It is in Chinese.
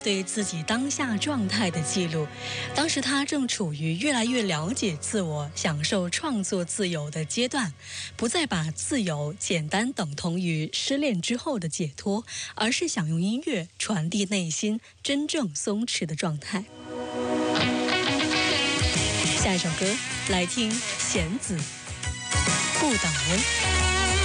对自己当下状态的记录。当时他正处于越来越了解自我、享受创作自由的阶段，不再把自由简单等同于失恋之后的解脱，而是想用音乐传递内心真正松弛的状态。下一首歌来听弦子不等温。